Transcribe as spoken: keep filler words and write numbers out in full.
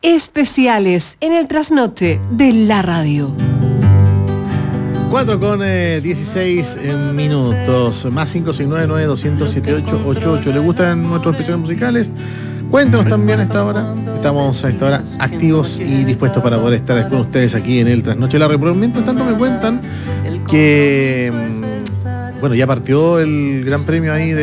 especiales en el trasnoche de la radio. cuatro con dieciséis minutos, más cinco seis nueve nueve dos cero cero siete ocho ocho ocho. ¿Les gustan nuestros especiales musicales? Cuéntanos también a esta hora. Estamos a esta hora activos y dispuestos para poder estar con ustedes aquí en el Trasnoche de la Radio. Mientras tanto me cuentan que, bueno, ya partió el Gran Premio ahí de